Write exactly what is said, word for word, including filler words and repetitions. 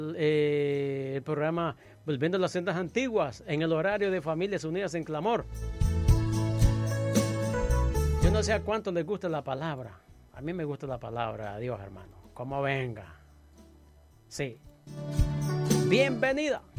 eh, el programa Volviendo a las Sendas Antiguas en el horario de Familias Unidas en Clamor. Yo no sé a cuánto les gusta la palabra. A mí me gusta la palabra. Adiós, hermano. Como venga. Sí. Bienvenida.